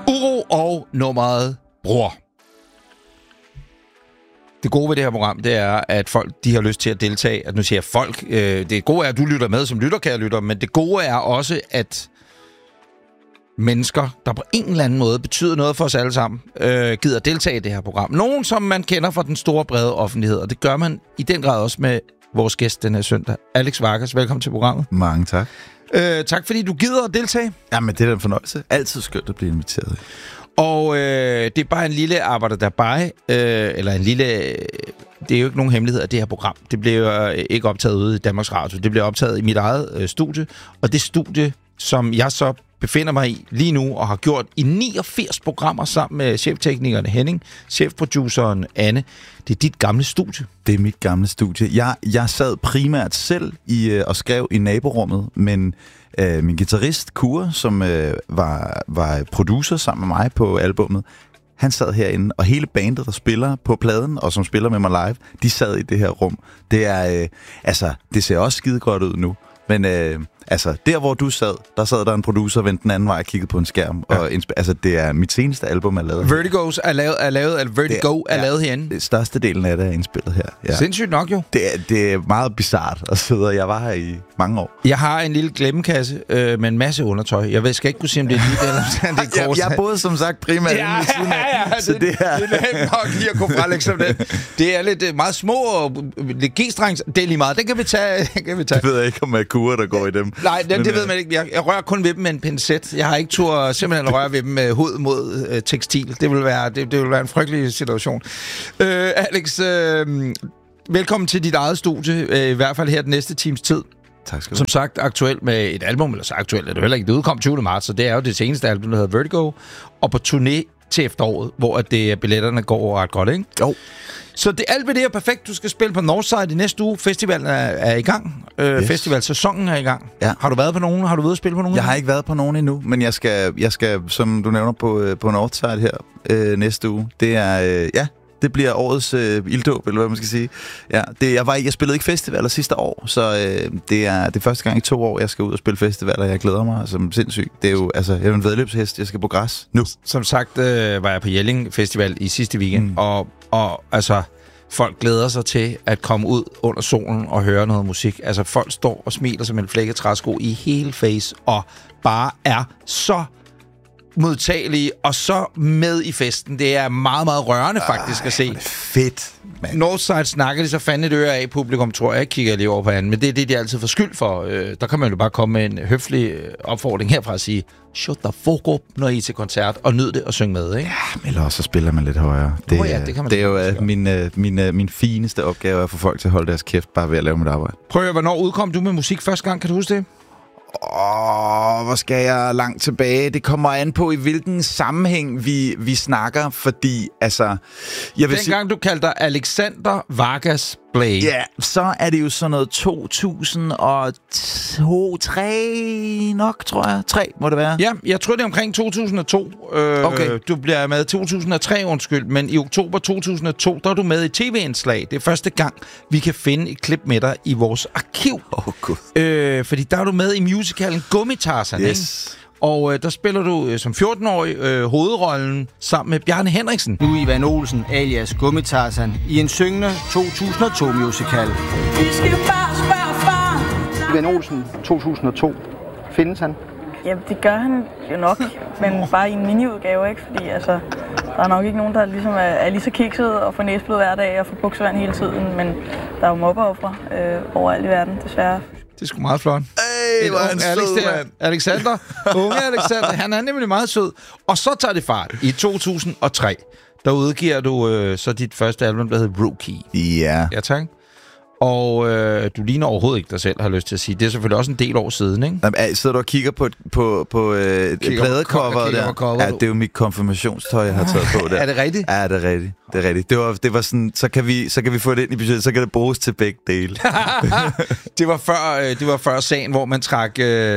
Uro og nummeret Bror. Det gode ved det her program, det er, at folk de har lyst til at deltage. At nu siger jeg folk. Det gode er, at du lytter med som lytter, kære lytter. Men det gode er også, at mennesker, der på en eller anden måde betyder noget for os alle sammen, gider deltage i det her program. Nogen, som man kender fra den store, brede offentlighed. Og det gør man i den grad også med vores gæst den her søndag. Alex Vargas, velkommen til programmet. Mange tak. Tak fordi du gider at deltage. Jamen, det er en fornøjelse. Altid skønt at blive inviteret. Og det er bare en lille arbejde der eller en lille... Det er jo ikke nogen hemmelighed af det her program. Det bliver ikke optaget ude i Danmarks Radio. Det bliver optaget i mit eget studie. Og det studie, som jeg så befinder mig i lige nu, og har gjort i 89 programmer sammen med chefteknikeren Henning, chefproduceren Anne. Det er dit gamle studie. Det er mit gamle studie. Jeg sad primært selv og skrev i naborummet, men min guitarist, Kure, som var producer sammen med mig på albummet, han sad herinde, og hele bandet, der spiller på pladen, og som spiller med mig live, de sad i det her rum. Det er, det ser også skide godt ud nu. Men der hvor du sad, der sad der en producer, vendte den anden vej og kiggede på en skærm. Ja. Og det er mit seneste album, jeg lavede. Vertigo er lavet herinde. Det størstedelen af det er indspillet her. Ja. Sindssygt nok jo. Det er meget bizart at sidde, og jeg var her i mange år. Jeg har en lille glemmekasse med en masse undertøj. Jeg skal ikke kunne sige, om det er lidt eller det er kort. Jeg boede som sagt primært inde ved siden af. Så det er nemt nok lige at kunne frelægge som det. Det er lidt meget små og lidt g-strengs. Det er lige meget. Den kan vi tage. Det ved jeg ikke, om jeg kurer, der går i dem. Nej, det ved man ikke. Jeg rører kun ved dem med en pincet. Jeg har ikke tur simpelthen at røre ved dem med hud mod tekstil. Det vil være en frygtelig situation. Alex, velkommen til dit eget studie. I hvert fald her den næste times tid. Tak skal du. Som sagt, aktuelt med et album, eller så aktuelt er det heller ikke. Det udkom 20. marts, så det er jo det seneste album, der hedder Vertigo. Og på turné til efteråret, hvor billetterne går ret godt, ikke? Jo. Så alt ved det er perfekt. Du skal spille på Northside i næste uge. Festivalen er i gang. Yes. Festivalsæsonen er i gang. Ja. Har du været på nogen? Har du været at spille på nogen? Jeg har ikke været på nogen endnu, men jeg skal som du nævner, på Northside her næste uge. Det er, det bliver årets ilddåb, eller hvad man skal sige. Ja, jeg spillede ikke festivaler sidste år, så det er første gang i 2 år, jeg skal ud og spille festivaler. Jeg glæder mig som sindssygt. Det er jo, jeg er en væddeløbshest, jeg skal på græs nu. Som sagt var jeg på Jelling Festival i sidste weekend, og altså, folk glæder sig til at komme ud under solen og høre noget musik. Altså, folk står og smiler som en flækket træsko i hele face, og bare er så modtagelige og så med i festen. Det er meget, meget rørende faktisk at se. Det er fedt, man. Northside snakker de så fandme et øre af publikum, tror jeg. Jeg kigger lige over på anden, men det er det, de altid får skyld for. Der kan man jo bare komme med en høflig opfordring herfra og sige, shut the fuck up, når I er til koncert, og nyd det og synge med, ikke? Ja, eller også så spiller man lidt højere. Det kan man. Det er jo min fineste opgave at få folk til at holde deres kæft, bare ved at lave mit arbejde. Prøv at, hvornår udkom du med musik første gang? Kan du huske det? Hvor skal jeg langt tilbage? Det kommer an på, i hvilken sammenhæng vi snakker, fordi altså... Dengang du kaldte dig Alexander Vargas Blade. Ja, så er det jo sådan noget 2002, 3 nok, tror jeg. 3 må det være. Ja, jeg tror det er omkring 2002. Okay. Du bliver med 2003, undskyld, men i oktober 2002, der er du med i tv-indslag. Det er første gang, vi kan finde et klip med dig i vores arkiv. God. Fordi der er du med i musicalen Gummitarsan, yes. Ikke? Og der spiller du som 14-årig hovedrollen sammen med Bjarne Henriksen. Nu Ivan Olsen alias Gummitarsan i en syngende 2002-musical. Vi skal bare spørge far. Ivan Olsen 2002. Findes han? Ja, det gør han jo nok, men bare i en miniudgave, ikke? Fordi altså, der er nok ikke nogen, der ligesom er lige så kikset og får næseblod hver dag og får buksevand hele tiden, men der er jo mobbeoffre overalt i verden, desværre. Det er sgu meget flot. Hvor er han sød, mand. Alexander, unge Alexander, han er nemlig meget sød. Og så tager det fart. I 2003, der udgiver du så dit første album, der hedder Rookie. Ja. Ja, tak. Og du ligner overhovedet ikke dig selv, har jeg lyst til at sige. Det er selvfølgelig også en del år siden, ikke? Jamen, sidder du og kigger på pladecoveret der? Ja, det er jo mit konfirmationstøj, jeg har taget på der. Er det rigtigt? Ja, det er rigtigt. Det er rigtigt. Det var sådan, så kan vi få det ind i budgettet, så kan det bruges til begge dele. det var før sagen, hvor man trak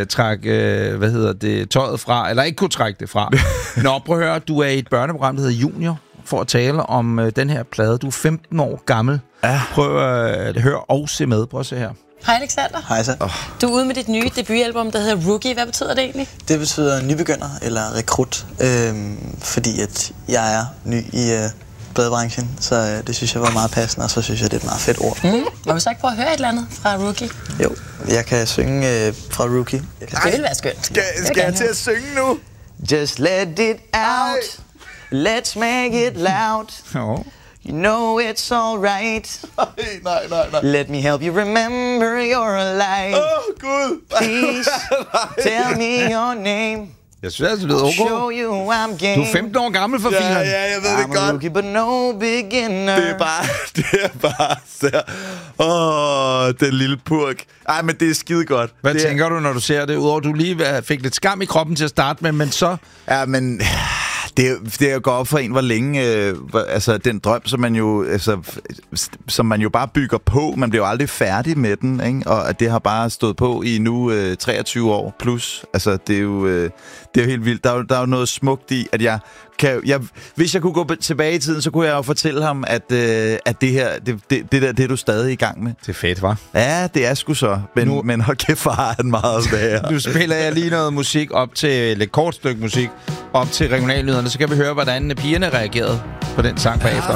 tøjet fra, eller ikke kunne trække det fra. Nå, prøv at høre, du er i et børneprogram, der hedder Junior, for at tale om den her plade. Du er 15 år gammel. Ja. Prøv at høre og se med. Prøv at se her. Hej Alexander. Hej så. Du er ude med dit nye debutalbum, der hedder Rookie. Hvad betyder det egentlig? Det betyder nybegynder eller rekrut, fordi at jeg er ny i badebranchen, så det synes jeg var meget passende, og så synes jeg, det er et meget fedt ord. Må vi så ikke prøve at høre et eller andet fra Rookie? Jo, jeg kan synge fra Rookie. Det vil være skønt. Skal jeg til at synge nu? Just let it out, let's make it loud. Jo. You know it's all right. Nej. Let me help you remember you're alive. Gud. Please tell me your name. Jeg synes, det lyder Show okay. you I'm game. Du er 15 år gammel for filen. Ja, jeg ved det I'm a godt. rookie, but no beginner. Det er bare så... den lille purk. Ej, men det er skide godt. Hvad tænker du, når du ser det? Udover du lige fik lidt skam i kroppen til at starte med, men så... Ja, men... Det er jo godt op for en, hvor længe... altså, den drøm, som man jo bare bygger på. Man bliver jo aldrig færdig med den, ikke? Og at det har bare stået på i nu 23 år plus. Altså, det er jo helt vildt. Der er jo noget smukt i, at hvis jeg kunne gå tilbage i tiden, så kunne jeg jo fortælle ham, at det her, det er du stadig i gang med. Det er fedt, hva'? Ja, det er sgu så. Men hold kæft, hvor har han meget værre. Nu spiller jeg lige noget musik op til... et kort stykke musik op til regionalnyhederne, så kan vi høre, hvordan pigerne reagerede på den sang bagefter.